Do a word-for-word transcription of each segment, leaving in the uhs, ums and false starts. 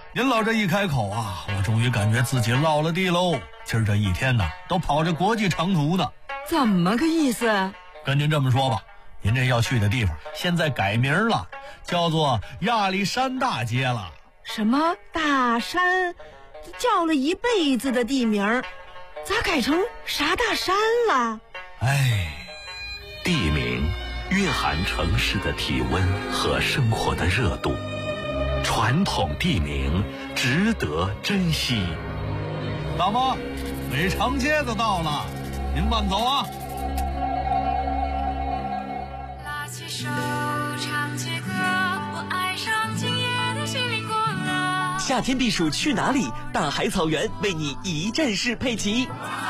您老这一开口啊，我终于感觉自己落了地喽。今儿这一天呐，都跑着国际长途呢。 怎么个意思？ 跟您这么说吧，您这要去的地方现在改名了，叫做亚历山大街了。 什么大山？叫了一辈子的地名，咋改成啥大山了？ 哎， 地名蕴含城市的体温和生活的热度，传统地名值得珍惜。 大妈，北长街子到了，您慢走啊。 拉起手唱起歌，我爱上今夜的西林国了。 夏天避暑去哪里？大海草原为你一站式配齐。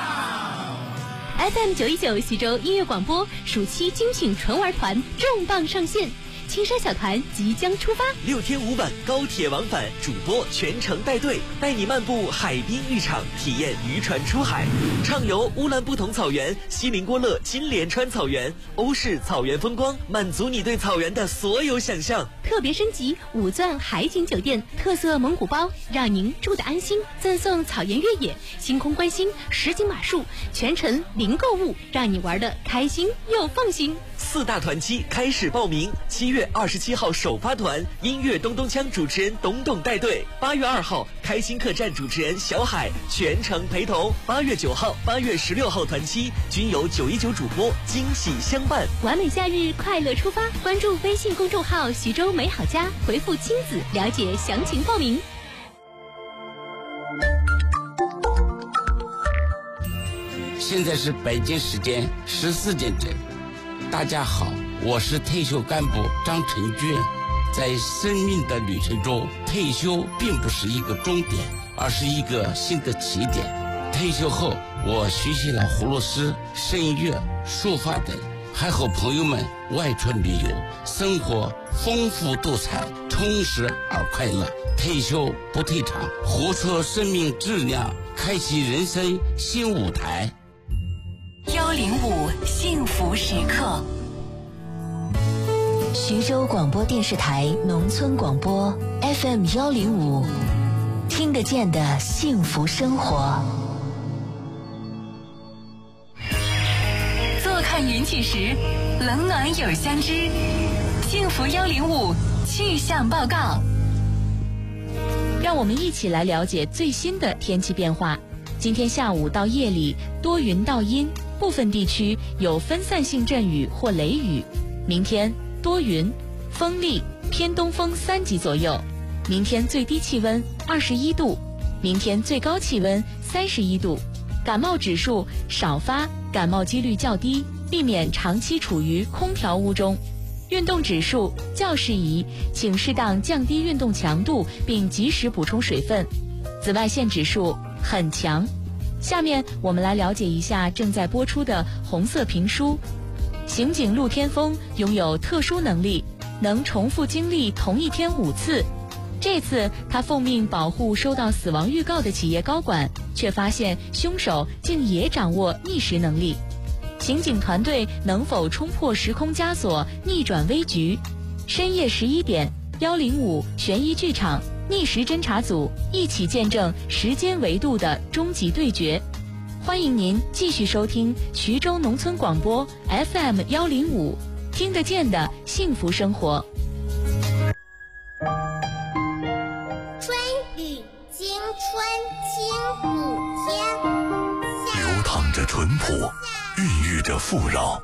F M 九一九徐州音乐广播暑期精品纯玩团重磅上线，青山小团即将出发， 六天五晚高铁往返，主播全程带队，带你漫步海滨浴场，体验渔船出海，畅游乌兰布统草原、锡林郭勒金莲川草原、欧式草原风光，满足你对草原的所有想象。 特别升级五钻海景酒店，特色蒙古包，让您住得安心，赠送草原越野、星空观星、实景马术，全程零购物，让你玩得开心又放心。 四大团期开始报名，七月二十七号首发团，音乐咚咚锵主持人董董带队；八月二号开心客栈主持人小海全程陪同；八月九号、八月十六号团期均有九一九主播惊喜相伴。 完美假日，快乐出发！关注微信公众号徐州美好家，回复亲子了解详情报名。 现在是北京时间十四点整。大家好，我是退休干部张晨娟。在生命的旅程中，退休并不是一个终点，而是一个新的起点。退休后，我学习了葫芦丝、声乐、书法等，还和朋友们外出旅游，生活丰富多彩，充实而快乐。退休不退场，活出生命质量，开启人生新舞台。 幺零五幸福时刻， 徐州广播电视台农村广播 F M 幺零五，听得见的幸福生活。 坐看云起时，冷暖有相知。幸福幺零五气象报告， 让我们一起来了解最新的天气变化。今天下午到夜里多云到阴，部分地区有分散性阵雨或雷雨。明天多云，风力偏东风三级左右。明天最低气温二十一度，明天最高气温三十一度。感冒指数少发，感冒几率较低，避免长期处于空调屋中。运动指数较适宜，请适当降低运动强度，并及时补充水分。紫外线指数很强。下面我们来了解一下正在播出的红色评书。刑警陆天峰拥有特殊能力，能重复经历同一天五次。这次他奉命保护收到死亡预告的企业高管，却发现凶手竟也掌握逆时能力。刑警团队能否冲破时空枷锁，逆转危局？深夜十一点，幺零五悬疑剧场逆时侦查组一起见证时间维度的终极对决。欢迎您继续收听徐州农村广播 F M 幺零五，听得见的幸福生活。 春雨惊春清谷天， 流淌着淳朴，孕育着富饶。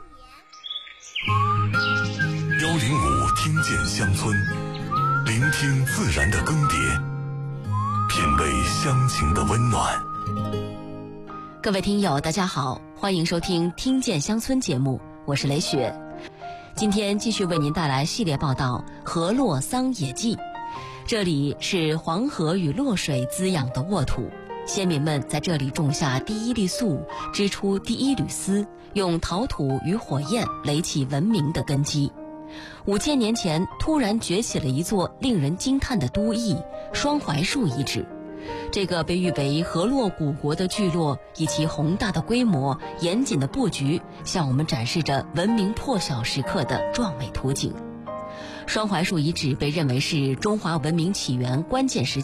幺零五听见乡村，聆听自然的更迭，品味乡情的温暖。 各位听友大家好，欢迎收听听见乡村节目，我是雷雪。今天继续为您带来系列报道河洛桑野记。这里是黄河与洛水滋养的沃土，先民们在这里种下第一粒粟，织出第一缕丝，用陶土与火焰垒起文明的根基。五千年前突然崛起了一座令人惊叹的都邑——双槐树遗址。这个被誉为河洛古国的聚落，以其宏大的规模、严谨的布局，向我们展示着文明破晓时刻的壮美图景。双槐树遗址被认为是中华文明起源关键时期